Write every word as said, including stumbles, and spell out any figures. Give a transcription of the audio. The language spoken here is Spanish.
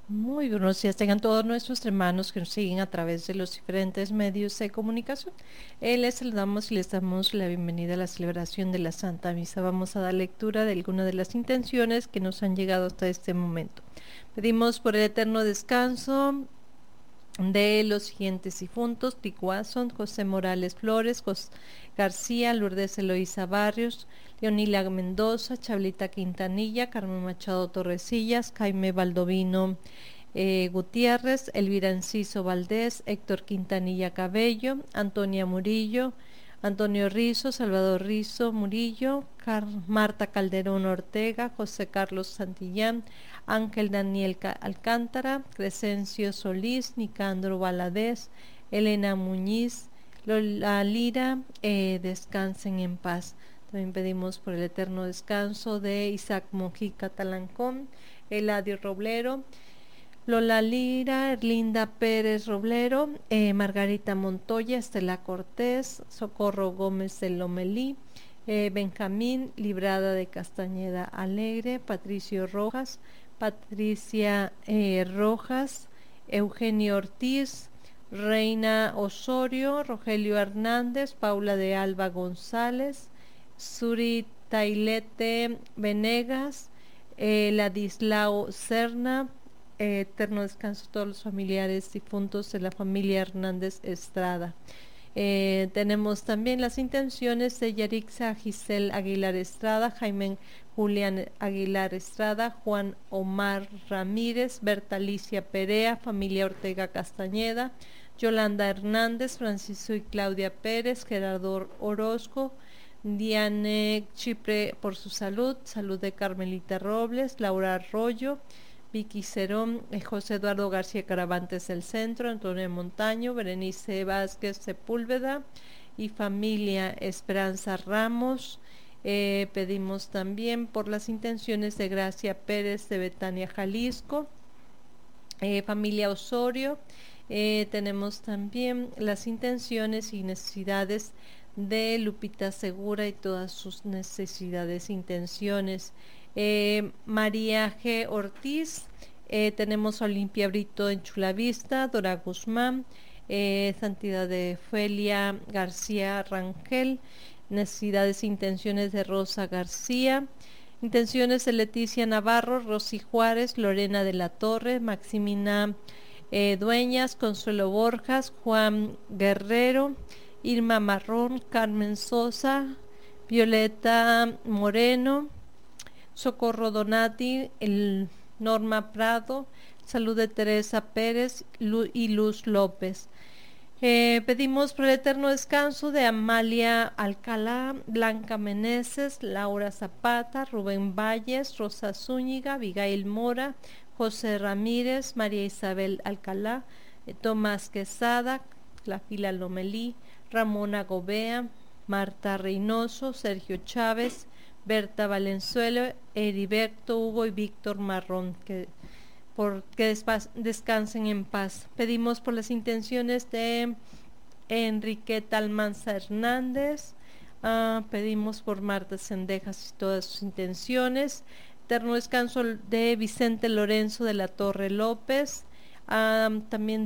Muy buenos días, tengan todos nuestros hermanos que nos siguen a través de los diferentes medios de comunicación. Eh, les saludamos y les damos la bienvenida a la celebración de la Santa Misa. Vamos a dar lectura de algunas de las intenciones que nos han llegado hasta este momento. Pedimos por el eterno descanso de los siguientes difuntos: Ticuazón, José Morales Flores, José García, Lourdes Eloísa Barrios, Leonila Mendoza, Chablita Quintanilla, Carmen Machado Torresillas, Jaime Baldovino eh, Gutiérrez, Elvira Enciso Valdés, Héctor Quintanilla Cabello, Antonia Murillo, Antonio Rizo, Salvador Rizo Murillo, Car Marta Calderón Ortega, José Carlos Santillán, Ángel Daniel Alcántara, Crescencio Solís, Nicandro Valadez, Elena Muñiz, Lola Lira, eh, descansen en paz. También pedimos por el eterno descanso de Isaac Mojica Talancón, Eladio Roblero, Lola Lira, Erlinda Pérez Roblero, eh, Margarita Montoya, Estela Cortés, Socorro Gómez de Lomelí, eh, Benjamín Librada de Castañeda Alegre, Patricio Rojas, Patricia eh, Rojas, Eugenio Ortiz, Reina Osorio, Rogelio Hernández, Paula de Alba González, Suri Tailete Venegas, eh, Ladislao Serna. Eh, eterno descanso a todos los familiares difuntos de la familia Hernández Estrada. Eh, tenemos también las intenciones de Yarixa Giselle Aguilar Estrada, Jaime Julián Aguilar Estrada, Juan Omar Ramírez, Bertalicia Perea, familia Ortega Castañeda, Yolanda Hernández, Francisco y Claudia Pérez, Gerardo Orozco, Diane Chipre por su salud, salud de Carmelita Robles, Laura Arroyo, Vicky Cerón, eh, José Eduardo García Caravantes del Centro, Antonio Montaño, Berenice Vázquez Sepúlveda y familia Esperanza Ramos. Eh, pedimos también por las intenciones de Gracia Pérez de Betania, Jalisco, eh, familia Osorio. Eh, tenemos también las intenciones y necesidades de Lupita Segura y todas sus necesidades e intenciones. Eh, María G. Ortiz, eh, tenemos a Olimpia Brito en Chulavista, Dora Guzmán, eh, Santidad de Felia García Rangel, necesidades e intenciones de Rosa García, intenciones de Leticia Navarro, Rosy Juárez, Lorena de la Torre, Maximina eh, Dueñas, Consuelo Borjas, Juan Guerrero, Irma Marrón, Carmen Sosa, Violeta Moreno, Socorro Donati, el Norma Prado, salud de Teresa Pérez y Luz López. Eh, pedimos por el eterno descanso de Amalia Alcalá, Blanca Meneses, Laura Zapata, Rubén Valles, Rosa Zúñiga, Abigail Mora, José Ramírez, María Isabel Alcalá, eh, Tomás Quesada, Clafila Lomelí, Ramona Gobea, Marta Reynoso, Sergio Chávez, Berta Valenzuela, Heriberto Hugo y Víctor Marrón, que, por, que descansen en paz. Pedimos por las intenciones de Enriqueta Almanza Hernández, uh, pedimos por Marta Sendejas y todas sus intenciones. Eterno descanso de Vicente Lorenzo de la Torre López, uh, también